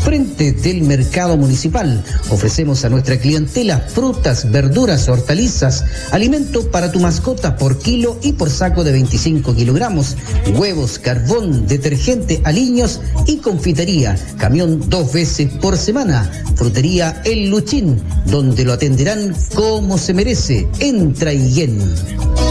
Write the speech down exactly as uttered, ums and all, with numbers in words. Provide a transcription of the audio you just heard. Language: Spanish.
frente del mercado municipal. Ofrecemos a nuestra clientela frutas, verduras, hortalizas, alimento para tu mascota por kilo y por saco de veinticinco kilogramos, huevos, carbón, detergente, aliños y confitería. Camión dos veces por semana. Frutería El Luchín, donde lo atenderán como se merece. Entra y yen.